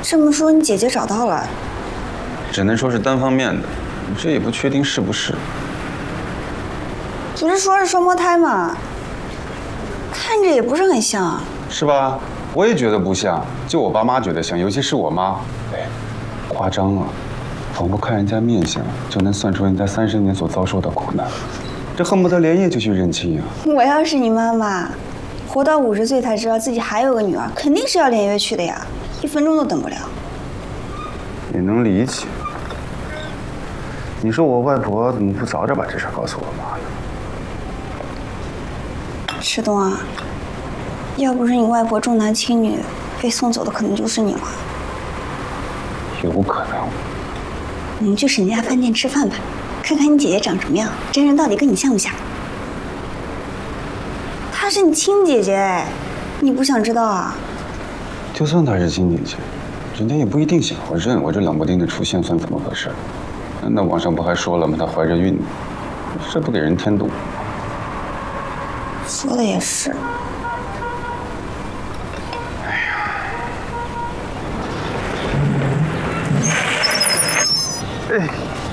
这么说，你姐姐找到了？ 只能说是单方面的，这也不确定是不是。 不是说是双胞胎吗？看着也不是很像啊。 是吧？我也觉得不像，就我爸妈觉得像，尤其是我妈。哎，夸张了，仿佛看人家面相就能算出人家30年所遭受的苦难，这恨不得连夜就去认亲啊！ 我要是你妈妈，活到50岁才知道自己还有个女儿，肯定是要连夜去的呀，1分钟都等不了。 也能理解。你说我外婆怎么不早点把这事告诉我妈呢？ 石东啊，要不是你外婆重男轻女，被送走的可能就是你了。 有可能。 我们去沈家饭店吃饭吧，看看你姐姐长什么样，真人到底跟你像不像？她是你亲姐姐哎，你不想知道啊？ 就算她是亲姐姐，人家也不一定想我认我这冷不丁的出现算怎么回事？那网上不还说了吗？她怀着孕呢，这不给人添堵？ 说的也是。 哎呀，哎。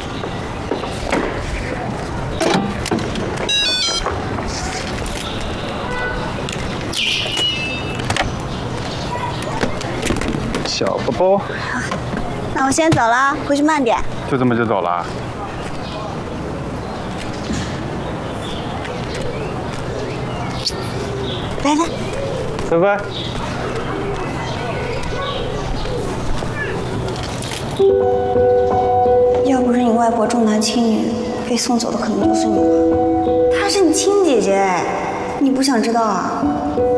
小包包。 那我先走了，回去慢点。 就这么就走了？ 拜拜。 拜拜。 要不是你外婆重男轻女，被送走的可能就是你了。她是你亲姐姐哎，你不想知道啊？